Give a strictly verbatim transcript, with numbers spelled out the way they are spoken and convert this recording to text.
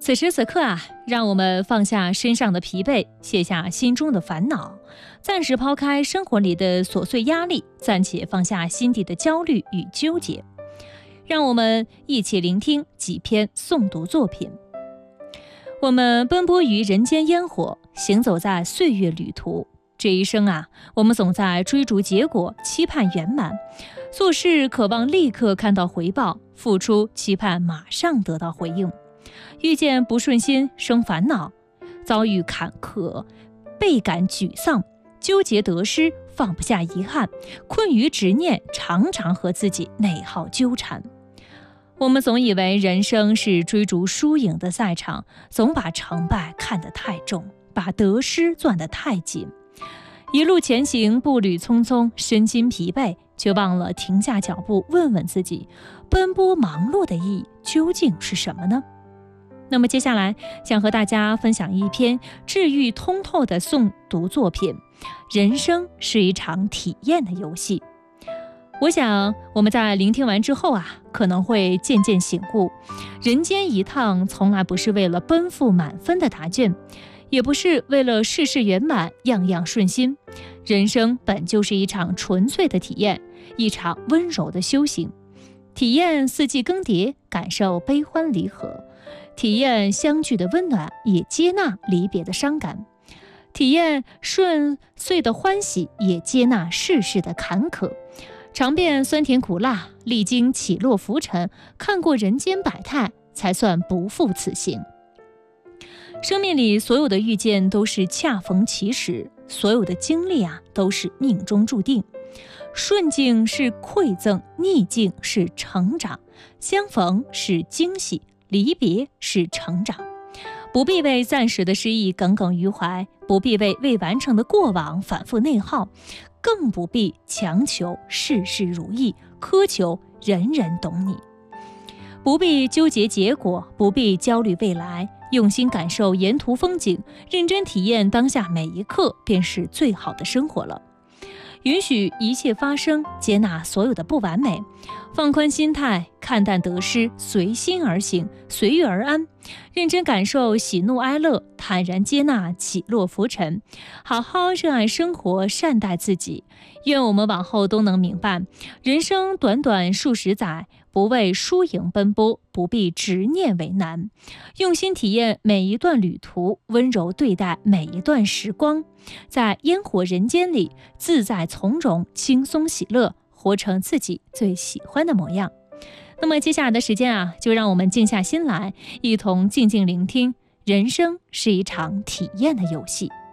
此时此刻啊，让我们放下身上的疲惫，卸下心中的烦恼，暂时抛开生活里的琐碎压力，暂且放下心底的焦虑与纠结。让我们一起聆听几篇诵读作品。我们奔波于人间烟火，行走在岁月旅途。这一生啊，我们总在追逐结果，期盼圆满，做事渴望立刻看到回报，付出期盼马上得到回应。遇见不顺心生烦恼，遭遇坎坷倍感沮丧，纠结得失放不下遗憾，困于执念常常和自己内耗纠缠。我们总以为人生是追逐输赢的赛场，总把成败看得太重，把得失攥得太紧。一路前行，步履匆匆，身心疲惫，却忘了停下脚步，问问自己，奔波忙碌的意义究竟是什么呢？那么接下来想和大家分享一篇治愈通透的诵读作品。人生是一场体验的游戏。我想我们在聆听完之后啊，可能会渐渐醒悟，人间一趟从来不是为了奔赴满分的答卷，也不是为了事事圆满样样顺心。人生本就是一场纯粹的体验，一场温柔的修行。体验四季更迭，感受悲欢离合，体验相聚的温暖，也接纳离别的伤感；体验顺遂的欢喜，也接纳世事的坎坷。尝遍酸甜苦辣，历经起落浮沉，看过人间百态，才算不负此行。生命里所有的遇见都是恰逢其时，所有的经历啊都是命中注定。顺境是馈赠，逆境是成长，相逢是惊喜，离别是成长。不必为暂时的失意耿耿于怀，不必为未完成的过往反复内耗，更不必强求事事如意，苛求人人懂你。不必纠结结果，不必焦虑未来，用心感受沿途风景，认真体验当下每一刻，便是最好的生活了。允许一切发生，接纳所有的不完美，放宽心态，看淡得失，随心而行，随遇而安，认真感受喜怒哀乐，坦然接纳起落浮沉，好好热爱生活，善待自己。愿我们往后都能明白，人生短短数十载，不为输赢奔波，不必执念为难，用心体验每一段旅途，温柔对待每一段时光，在烟火人间里自在从容，轻松喜乐，活成自己最喜欢的模样。那么接下来的时间啊，就让我们静下心来，一同静静聆听。人生是一场体验的游戏。